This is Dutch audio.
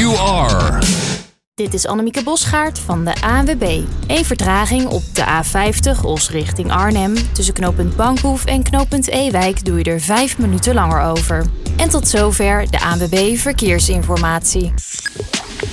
you are. Dit is Annemieke Bosgaard van de ANWB. Eén vertraging op de A50 Os richting Arnhem. Tussen knooppunt Bankhoef en knooppunt Ewijk doe je er 5 minuten langer over. En tot zover de ANWB Verkeersinformatie.